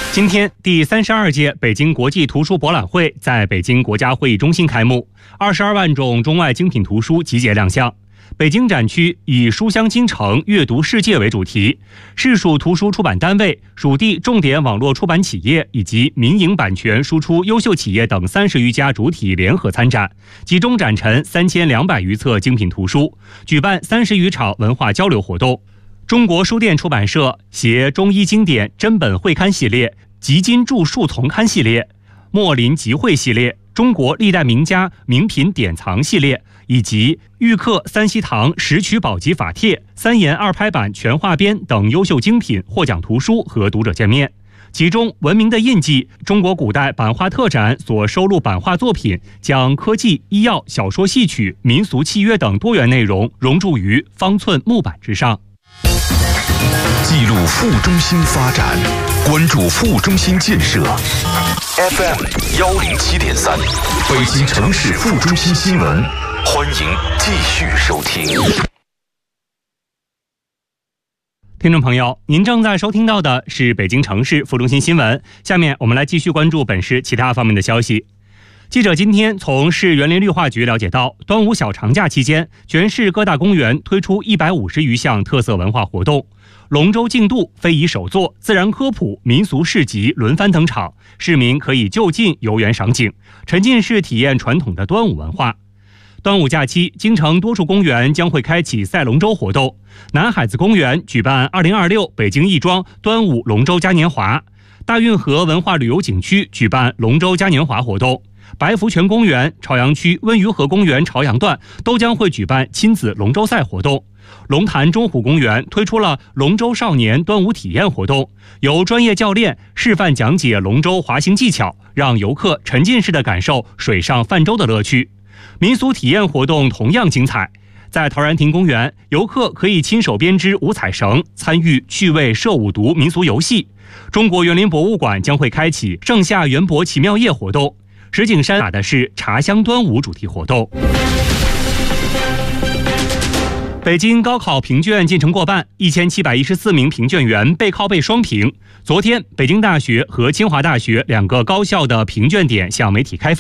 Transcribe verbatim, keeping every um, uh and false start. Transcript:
今天，第三十二届北京国际图书博览会在北京国家会议中心开幕，二十二万种中外精品图书集结亮相。北京展区以书香京城、阅读世界为主题，市属图书出版单位、属地重点网络出版企业以及民营版权输出优秀企业等三十余家主体联合参展，集中展陈三千两百余册精品图书，举办三十余场文化交流活动。中国书店出版社携中医经典真本会刊系列、集金著述丛刊系列、墨林集会系列、中国历代名家名品典藏系列以及玉刻三希堂石渠宝笈法帖、三言二拍版全画编等优秀精品获奖图书和读者见面。其中，文明的印记中国古代版画特展所收录版画作品，将科技、医药、小说戏曲、民俗契约等多元内容融入于方寸木板之上。 记录副中心发展，关注副中心建设。F M 幺零七点三，北京城市副中心新闻，欢迎继续收听。 听众朋友，您正在收听到的是北京城市副中心新闻。下面我们来继续关注本市其他方面的消息。记者今天从市园林绿化局了解到，端午小长假期间，全市各大公园推出一百五十余项特色文化活动，龙舟竞渡、非遗手作、自然科普、民俗市集轮番登场，市民可以就近游园赏景，沉浸式体验传统的端午文化。端午假期，京城多处公园将会开启赛龙舟活动。南海子公园举办二零二六北京亦庄端午龙舟嘉年华，大运河文化旅游景区举办龙舟嘉年华活动。白福泉公园、朝阳区温榆河公园朝阳段都将会举办亲子龙舟赛活动。龙潭中湖公园推出了龙舟少年端午体验活动，由专业教练示范讲解龙舟滑行技巧，让游客沉浸式的感受水上泛舟的乐趣。民俗体验活动同样精彩，在陶然亭公园，游客可以亲手编织五彩绳，参与趣味射五毒民俗游戏。中国园林博物馆将会开启盛夏园博奇妙夜活动。石景山打的是茶香端午主题活动。北京高考评卷进程过半，一千七百一十四名评卷员背靠背双评。昨天，北京大学和清华大学两个高校的评卷点向媒体开放。